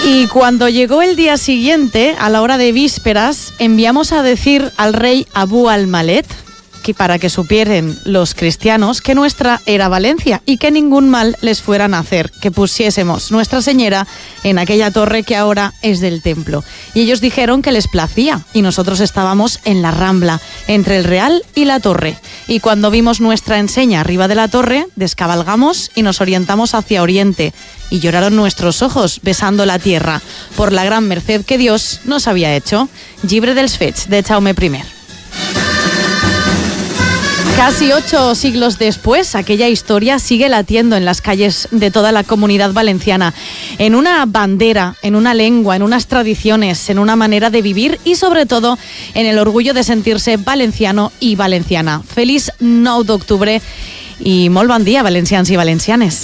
Y cuando llegó el día siguiente, a la hora de vísperas, enviamos a decir al rey Abu al-Malek, que para que supieran los cristianos que nuestra era Valencia y que ningún mal les fueran a hacer, que pusiésemos Nuestra Señora en aquella torre que ahora es del templo. Y ellos dijeron que les placía y nosotros estábamos en la Rambla, entre el Real y la torre. Y cuando vimos nuestra enseña arriba de la torre, descabalgamos y nos orientamos hacia Oriente. Y lloraron nuestros ojos besando la tierra por la gran merced que Dios nos había hecho. Llibre dels Fets, de Jaume I. Casi 8 siglos después, aquella historia sigue latiendo en las calles de toda la Comunidad Valenciana, en una bandera, en una lengua, en unas tradiciones, en una manera de vivir y sobre todo en el orgullo de sentirse valenciano y valenciana. Feliç 9 d'octubre y molt bon dia, valencians y valencianes.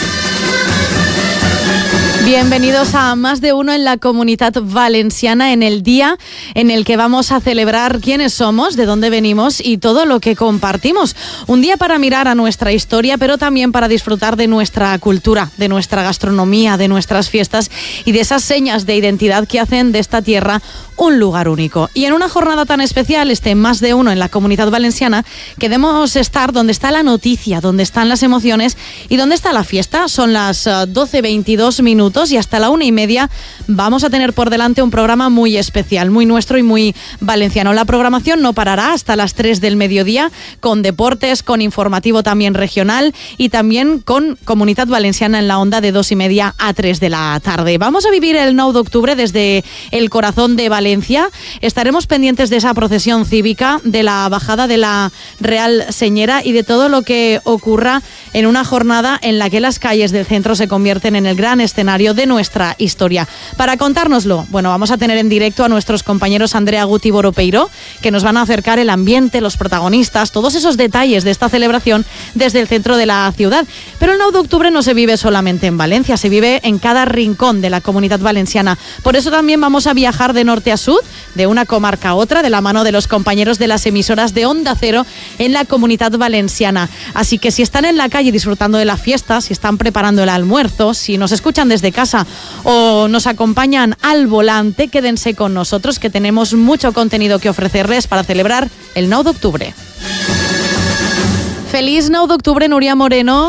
Bienvenidos a Más de Uno en la Comunidad Valenciana, en el día en el que vamos a celebrar quiénes somos, de dónde venimos y todo lo que compartimos. Un día para mirar a nuestra historia, pero también para disfrutar de nuestra cultura, de nuestra gastronomía, de nuestras fiestas y de esas señas de identidad que hacen de esta tierra un lugar único. Y en una jornada tan especial, Más de Uno en la Comunidad Valenciana, queremos estar donde está la noticia, donde están las emociones y donde está la fiesta. Son las 12:22 minutos y hasta la 1:30 vamos a tener por delante un programa muy especial, muy nuestro y muy valenciano. La programación no parará hasta las 3 del mediodía, con deportes, con informativo también regional y también con Comunidad Valenciana en la onda de 2:30 a 3 de la tarde. Vamos a vivir el 9 d'octubre desde el corazón de Valencia. Estaremos pendientes de esa procesión cívica, de la bajada de la Real Señera y de todo lo que ocurra en una jornada en la que las calles del centro se convierten en el gran escenario de nuestra historia. Para contárnoslo, vamos a tener en directo a nuestros compañeros Andrea Gut y Boropeiro, que nos van a acercar el ambiente, los protagonistas, todos esos detalles de esta celebración desde el centro de la ciudad. Pero el 9 d'octubre no se vive solamente en Valencia, se vive en cada rincón de la Comunidad Valenciana. Por eso también vamos a viajar de norte a sur, de una comarca a otra, de la mano de los compañeros de las emisoras de Onda Cero en la Comunidad Valenciana. Así que si están en la calle disfrutando de la fiesta, si están preparando el almuerzo, si nos escuchan desde casa o nos acompañan al volante, quédense con nosotros que tenemos mucho contenido que ofrecerles para celebrar el 9 d'octubre. Feliç 9 d'octubre, Núria Moreno.